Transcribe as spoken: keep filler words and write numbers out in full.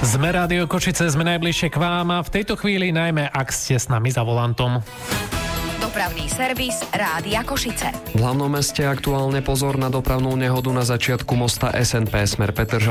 Sme Rádio Košice, sme najbližšie k vám a v tejto chvíli najmä ak ste s nami za volantom. Dopravný servis Rádia Košice. V hlavnom meste aktuálne pozor na dopravnú nehodu na začiatku mosta es en pé smer Petržalka.